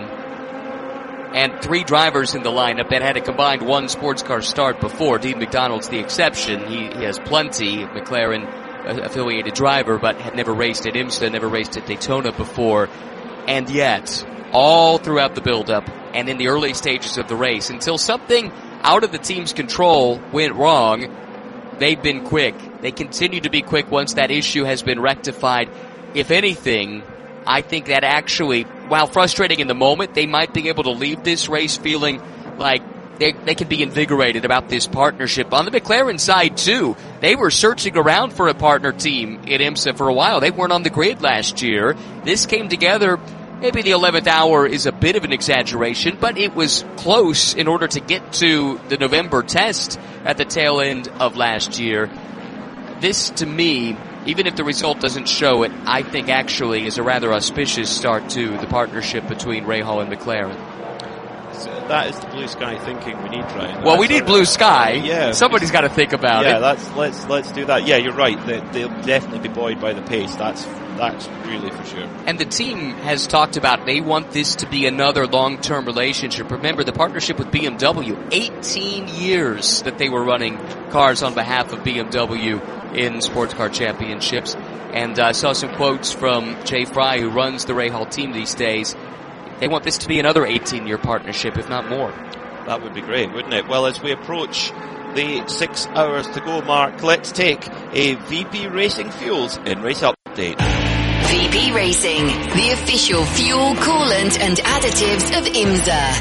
and three drivers in the lineup that had a combined one sports car start before. Dean McDonald's the exception. He, he has plenty McLaren uh, affiliated driver, but had never raced at IMSA, never raced at Daytona before. And yet, all throughout the build-up and in the early stages of the race, until something out of the team's control went wrong, they've been quick. They continue to be quick once that issue has been rectified. If anything, I think that actually, while frustrating in the moment, they might be able to leave this race feeling like they, they can be invigorated about this partnership. On the McLaren side, too, they were searching around for a partner team in IMSA for a while. They weren't on the grid last year. This came together. Maybe the eleventh hour is a bit of an exaggeration, but it was close in order to get to the November test at the tail end of last year. This, to me, even if the result doesn't show it, I think actually is a rather auspicious start to the partnership between Rahal and McLaren. So that is the blue sky thinking we need, Ryan. Well, that's we need blue sky. Yeah, somebody's got to think about yeah, it. Yeah, let's let's let's do that. Yeah, you're right. They, they'll definitely be buoyed by the pace. That's that's really for sure. And the team has talked about they want this to be another long-term relationship. Remember the partnership with B M W, eighteen years that they were running cars on behalf of B M W in sports car championships. And I uh, saw some quotes from Jay Fry, who runs the Rahal team these days. They want this to be another eighteen-year partnership, if not more. That would be great, wouldn't it? Well, as we approach the six hours to go mark, let's take a V P Racing Fuels in race update. V P Racing, the official fuel, coolant and additives of IMSA.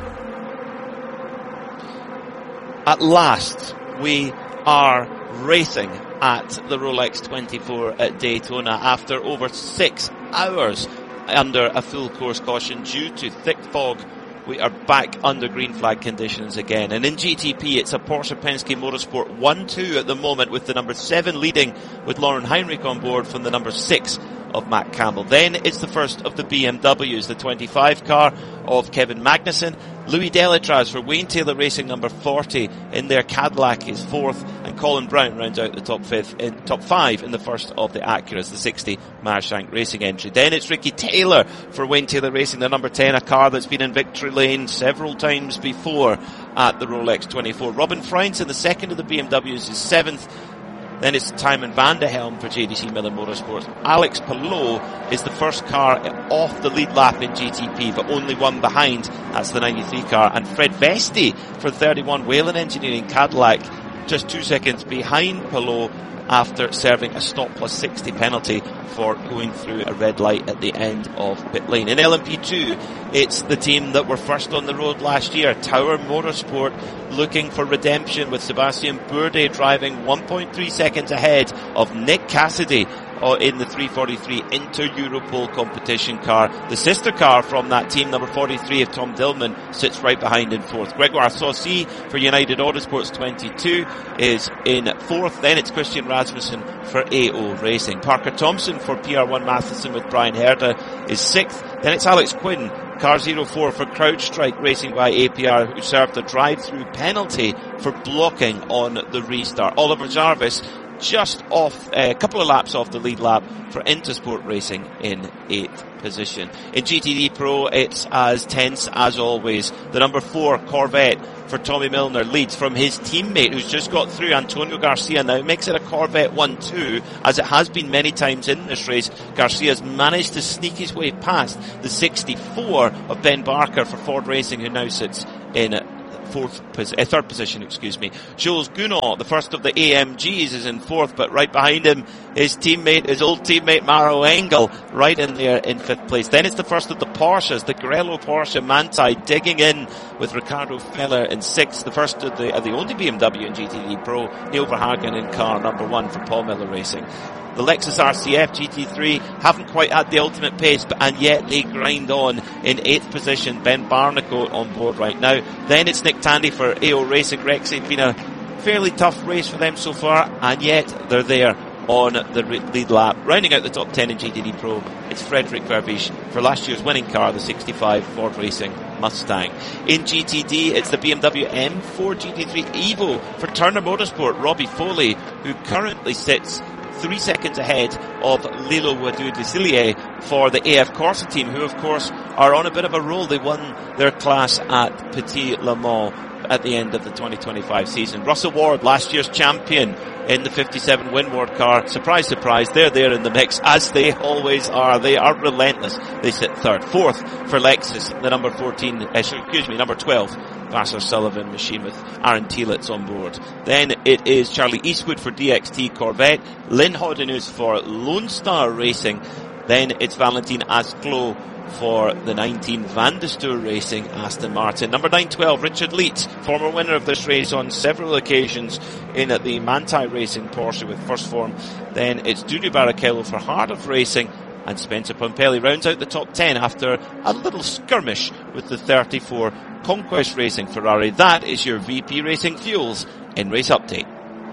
At last, we are racing at the Rolex twenty-four at Daytona after over six hours under a full course caution due to thick fog. We are back under green flag conditions again. And in G T P, it's a Porsche Penske Motorsport one two at the moment, with the number seven leading with Lauren Heinrich on board from the number six of Matt Campbell. Then it's the first of the B M Ws, the twenty-five car of Kevin Magnussen. Louis Delatraz for Wayne Taylor Racing, number forty in their Cadillac, is fourth, and Colin Brown rounds out the top fifth in top five in the first of the Acuras, the sixty Marshank Racing entry. Then it's Ricky Taylor for Wayne Taylor Racing, the number ten, a car that's been in victory lane several times before at the Rolex twenty-four. Robin Freinsen, the second of the B M Ws, is seventh. Then it's Timon van de Helm for J D C Miller Motorsports. Alex Palou is the first car off the lead lap in G T P, but only one behind. That's the ninety-three car. And Fred Vesti for thirty-one Whelen Engineering Cadillac, just two seconds behind Palou after serving a stop plus sixty penalty for going through a red light at the end of pit lane. In L M P two, it's the team that were first on the road last year, Tower Motorsport, looking for redemption with Sebastian Bourdais driving one point three seconds ahead of Nick Cassidy uh, in the three forty-three Inter Europol competition car. The sister car from that team, number forty-three of Tom Dillman, sits right behind in fourth. Gregoire Saucy for United Autosports twenty-two is in fourth. Then it's Christian Rasmussen for A O Racing. Parker Thompson for P R one Matheson with Brian Herda is sixth. Then it's Alex Quinn, car zero four for CrowdStrike Racing by A P R, who served a drive-through penalty for blocking on the restart. Oliver Jarvis just off, a uh, couple of laps off the lead lap for Intersport Racing in eighth position. In G T D Pro, it's as tense as always. The number four Corvette for Tommy Milner leads from his teammate who's just got through, Antonio Garcia. Now it makes it a Corvette one two, as it has been many times in this race. Garcia's managed to sneak his way past the sixty-four of Ben Barker for Ford Racing, who now sits in fourth, uh, third position, excuse me. Jules Gounod, the first of the A M Gs, is in fourth, but right behind him, his teammate, his old teammate Maro Engel, right in there in fifth place. Then it's the first of the Porsches, the Grello Porsche Manthey, digging in with Ricardo Feller in sixth. The first of the, uh, the only B M W in G T D Pro, Neil Verhagen in car number one for Paul Miller Racing. The Lexus R C F G T three haven't quite had the ultimate pace, but, and yet they grind on in eighth position. Ben Barnicoat on board right now. Then it's Nick Tandy for A O Racing. Rex, it's been a fairly tough race for them so far, and yet they're there on the lead lap. Rounding out the top ten in G T D Pro, it's Frederic Verbisch for last year's winning car, the sixty-five Ford Racing Mustang. In G T D, it's the B M W M four G T three Evo for Turner Motorsport, Robbie Foley, who currently sits three seconds ahead of Lilo Wadud-Desilliers for the A F Corsa team, who of course are on a bit of a roll. They won their class at Petit Le Mans at the end of the twenty twenty-five season. Russell Ward, last year's champion in the fifty-seven Winward car. Surprise, surprise, they're there in the mix, as they always are. They are relentless. They sit third. Fourth for Lexus, the number fourteen, uh, excuse me, number twelve, Vassar Sullivan machine with Aaron Telitz on board. Then it is Charlie Eastwood for D X T Corvette, Lynn Hoddenhuis for Lone Star Racing. Then it's Valentin Asclo for the nineteen Van de Steur Racing Aston Martin. Number nine twelve, Richard Leet, former winner of this race on several occasions in the Manthey Racing Porsche with First Form. Then it's Dudu Barrichello for Heart of Racing, and Spencer Pompelli rounds out the top ten after a little skirmish with the thirty-four Conquest Racing Ferrari. That is your V P Racing Fuels in Race Update.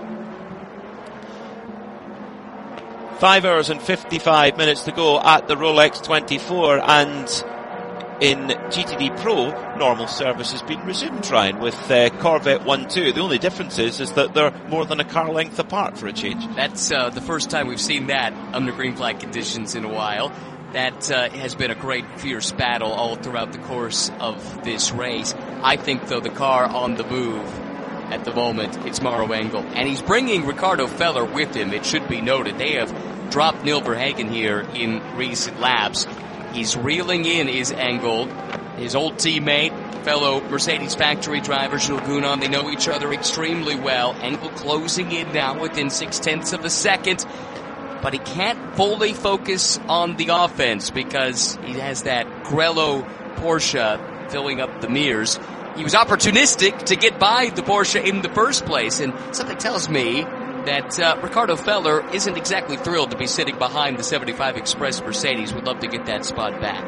Five hours and fifty-five minutes to go at the Rolex twenty-four, and in G T D Pro, normal service has been resumed, Ryan, with uh, Corvette one two. The only difference is, is that they're more than a car length apart for a change. That's uh, the first time we've seen that under green flag conditions in a while. That uh, has been a great, fierce battle all throughout the course of this race. I think, though, the car on the move at the moment, it's Maro Engel. And he's bringing Ricardo Feller with him, it should be noted. They have dropped Neil Verhagen here in recent laps. He's reeling in is Engel, his old teammate, fellow Mercedes factory driver, Jules Gounod. They know each other extremely well. Engel closing in now within six-tenths of a second. But he can't fully focus on the offense because he has that Grello Porsche filling up the mirrors. He was opportunistic to get by the Porsche in the first place, and something tells me that uh, Ricardo Feller isn't exactly thrilled to be sitting behind the seventy-five Express Mercedes. Would love to get that spot back.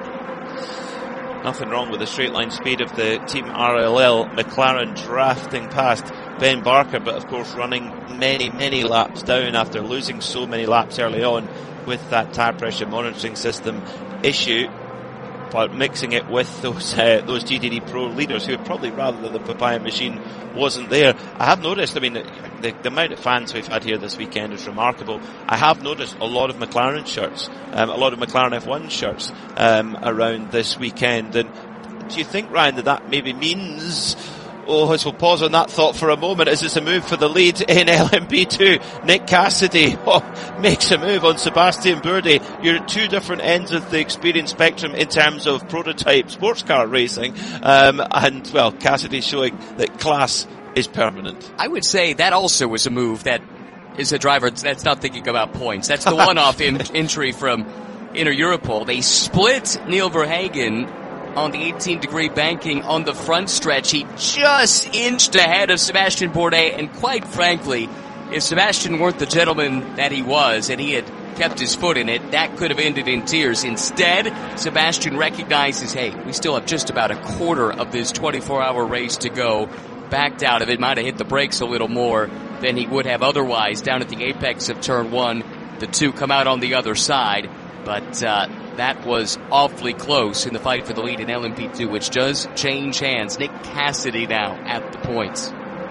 Nothing wrong with the straight line speed of the Team R L L. McLaren drafting past Ben Barker, but of course running many, many laps down after losing so many laps early on with that tire pressure monitoring system issue. But mixing it with those uh, those G T D Pro leaders who would probably rather that the Papaya machine wasn't there. I have noticed, I mean, the, the amount of fans we've had here this weekend is remarkable. I have noticed a lot of McLaren shirts, um, a lot of McLaren F one shirts um, around this weekend. And do you think, Ryan, that that maybe means... Oh, as we'll pause on that thought for a moment, as it's a move for the lead in L M P two. Nick Cassidy oh, makes a move on Sebastian Bourdais. You're at two different ends of the experience spectrum in terms of prototype sports car racing. Um, and, well, Cassidy showing that class is permanent. I would say that also was a move that is a driver that's not thinking about points. That's the one-off in, entry from Inter Europol. They split Neil Verhagen on the eighteen degree banking on the front stretch. He just inched ahead of Sebastian Bourdais, and quite frankly, if Sebastian weren't the gentleman that he was, and he had kept his foot in it, that could have ended in tears. Instead, Sebastian recognizes, hey, we still have just about a quarter of this twenty-four hour race to go. Backed out of it, might have hit the brakes a little more than he would have otherwise down at the apex of turn one. The two come out on the other side, but uh, that was awfully close in the fight for the lead in L M P two, which does change hands. Nick Cassidy now at the points.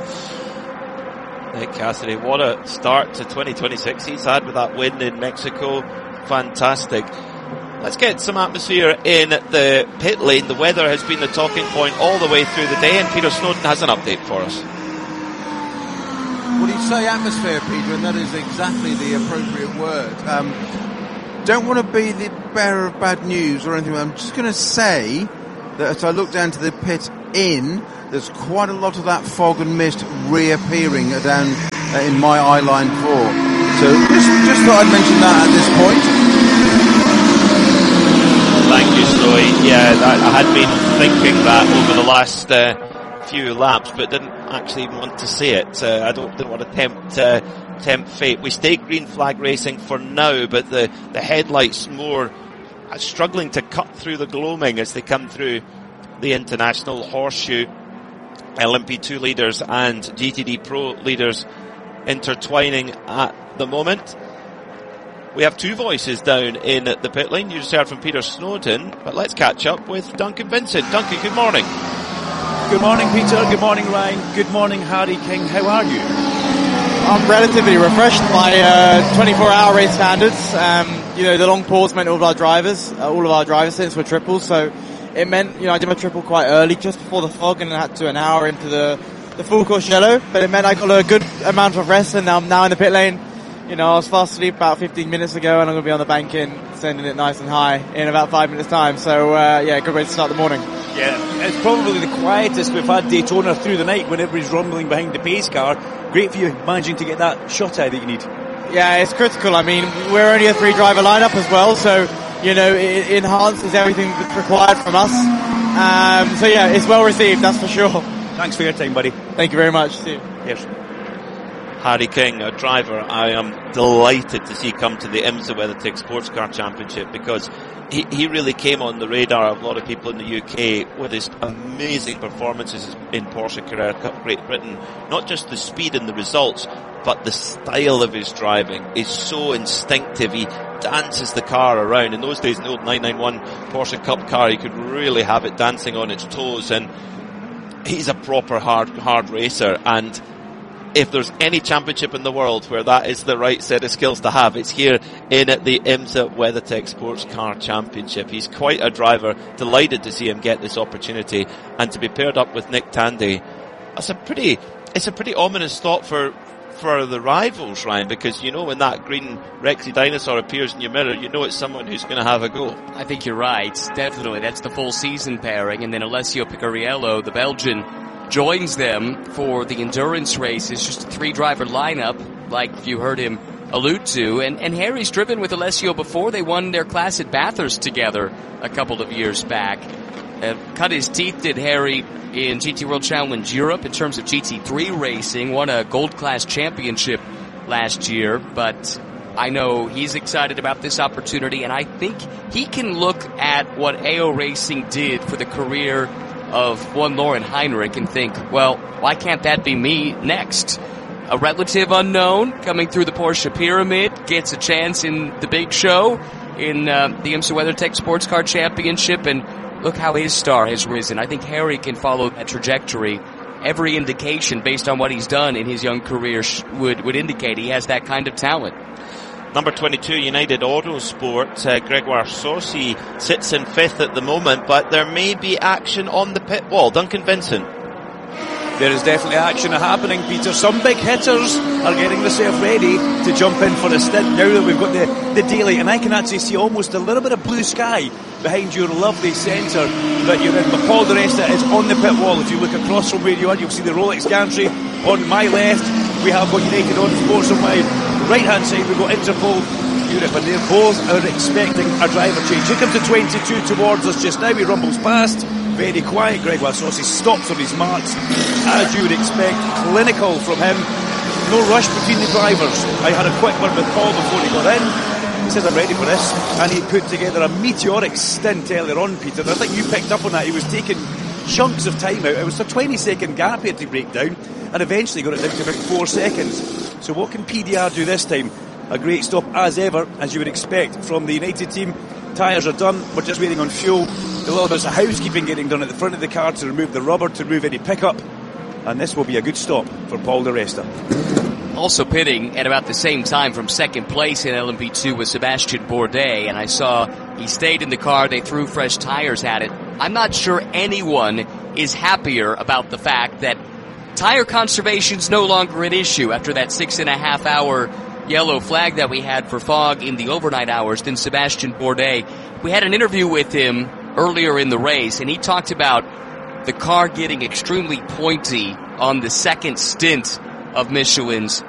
Nick Cassidy, what a start to twenty twenty-six he's had with that win in Mexico. Fantastic. Let's get some atmosphere in the pit lane. The weather has been the talking point all the way through the day, and Peter Snowden has an update for us. Well, you say atmosphere, Peter, and that is exactly the appropriate word. Um, don't want to be the bearer of bad news or anything. I'm just going to say that as I look down to the pit in, there's quite a lot of that fog and mist reappearing down uh, in my eye line four. So just, just thought I'd mention that at this point. Thank you, Snowy. Yeah, I had been thinking that over the last uh, few laps, but didn't actually want to say it. Uh, I don't, didn't want to tempt, uh, tempt fate. We stay green flag racing for now, but the, the headlights more uh, struggling to cut through the gloaming as they come through the International Horseshoe. L M P two leaders and G T D Pro leaders intertwining at the moment. We have two voices down in the pit lane. You just heard from Peter Snowden, but let's catch up with Duncan Vincent. Duncan, good morning. Good morning, Peter. Good morning, Ryan. Good morning, Harry King. How are you? I'm relatively refreshed by uh, twenty-four hour race standards. Um, you know, the long pause meant all of our drivers, uh, all of our driver stints were triples, so it meant, you know, I did my triple quite early, just before the fog, and I had to an hour into the, the full course yellow, but it meant I got a good amount of rest, and I'm now in the pit lane. You know, I was fast asleep about fifteen minutes ago, and I'm going to be on the bank in, sending it nice and high in about five minutes time. So, uh, yeah, good way to start the morning. Yeah, it's probably the quietest we've had Daytona through the night when everybody's rumbling behind the pace car. Great for you managing to get that shut eye that you need. Yeah, it's critical. I mean, we're only a three driver lineup as well, so, you know, it enhances everything that's required from us. Um, so yeah, it's well received, that's for sure. Thanks for your time, buddy. Thank you very much. See you. Yes. Harry King, a driver I am delighted to see come to the IMSA WeatherTech Sports Car Championship, because he, he really came on the radar of a lot of people in the U K with his amazing performances in Porsche Carrera Cup Great Britain. Not just the speed and the results, but the style of his driving is so instinctive. He dances the car around. In those days, in the old nine ninety-one Porsche Cup car, you could really have it dancing on its toes, and he's a proper hard, hard racer. And if there's any championship in the world where that is the right set of skills to have, it's here in the IMSA WeatherTech Sports Car Championship. He's quite a driver. Delighted to see him get this opportunity, and to be paired up with Nick Tandy. That's a pretty, it's a pretty ominous thought for, for the rivals, Ryan, because you know when that green Rexy dinosaur appears in your mirror, you know it's someone who's going to have a go. I think you're right. Definitely. That's the full season pairing, and then Alessio Picariello, the Belgian, joins them for the endurance race. It's just a three-driver lineup, like you heard him allude to. And, and Harry's driven with Alessio before. They won their class at Bathurst together a couple of years back. Uh, cut his teeth, did Harry, in G T World Challenge Europe in terms of G T three racing. Won a gold class championship last year, but I know he's excited about this opportunity, and I think he can look at what A O Racing did for the career of one Lauren Heinrich and think, well, why can't that be me next? A relative unknown coming through the Porsche pyramid gets a chance in the big show in uh, the IMSA WeatherTech Sports Car Championship, and look how his star has risen. I think Harry can follow that trajectory. Every indication based on what he's done in his young career sh- would, would indicate he has that kind of talent. Number twenty-two, United Autosport, uh, Gregoire Saucy sits in fifth at the moment, but there may be action on the pit wall. Duncan Vincent. There is definitely action happening, Peter. Some big hitters are getting themselves ready to jump in for a stint now that we've got the, the daylight, and I can actually see almost a little bit of blue sky behind your lovely centre that you're in. But Paul Di Resta is on the pit wall. If you look across from where you are, you'll see the Rolex gantry on my left. We have got United Autosport on my right hand side. We've got Interpol Europe, and they're both are expecting a driver change. Here comes the twenty-two towards us just now. He rumbles past, very quiet. Gregoire Saucy stops on his marks, as you would expect. Clinical from him. No rush between the drivers. I had a quick word with Paul before he got in. says, I'm ready for this. And he put together a meteoric stint earlier on, Peter. I think you picked up on that. He was taking chunks of time out. It was a twenty second gap he had to break down, and eventually got it down to about four seconds. So what can P D R do this time? A great stop as ever, as you would expect from the United team. Tyres are done. We're just waiting on fuel. A little bit of housekeeping getting done at the front of the car to remove the rubber, to remove any pickup. And this will be a good stop for Paul di Resta. Also pitting at about the same time from second place in L M P two was Sebastian Bourdais, and I saw he stayed in the car. They threw fresh tires at it. I'm not sure anyone is happier about the fact that tire conservation's no longer an issue after that six and a half hour yellow flag that we had for fog in the overnight hours than Sebastian Bourdais. We had an interview with him earlier in the race, and he talked about the car getting extremely pointy on the second stint of Michelin's